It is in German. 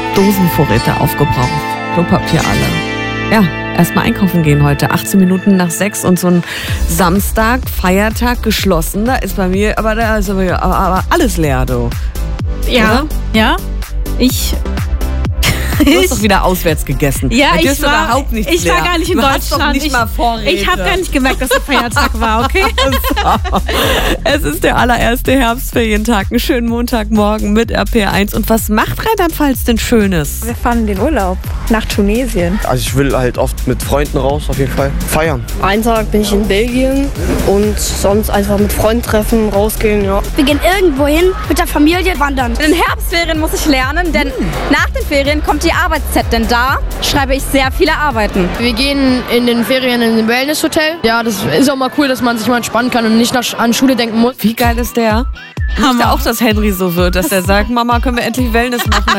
Dosenvorräte aufgebraucht. Klopapier alle. Ja, erstmal einkaufen gehen heute. 18 Minuten nach 6 und so ein Samstag, Feiertag, geschlossen. Da ist bei mir, aber da ist aber alles leer, du. Ja, oder? ja. Du hast doch wieder auswärts gegessen. Ja, Bei dir ich ist war, überhaupt nichts ich leer. war gar nicht in du Deutschland. Hast doch nicht mal Vorräte. Ich habe gar nicht gemerkt, dass der Feiertag war, okay? Es ist der allererste Herbstferientag. Einen schönen Montagmorgen mit RPR1. Und was macht Rheinland-Pfalz denn Schönes? Wir fahren in den Urlaub nach Tunesien. Also ich will halt oft mit Freunden raus, auf jeden Fall. Feiern. Einen Tag bin ich in Belgien und sonst einfach mit Freunden treffen, rausgehen, ja. Wir gehen irgendwo hin mit der Familie wandern. In den Herbstferien muss ich lernen, denn nach den Ferien kommt die Arbeitszeit, denn da schreibe ich sehr viele Arbeiten. Wir gehen in den Ferien in ein Wellnesshotel. Ja, das ist auch mal cool, dass man sich mal entspannen kann und nicht an Schule denken muss. Wie geil ist der? Ich möchte auch, dass Henry so wird, dass er sagt, Mama, können wir endlich Wellness machen?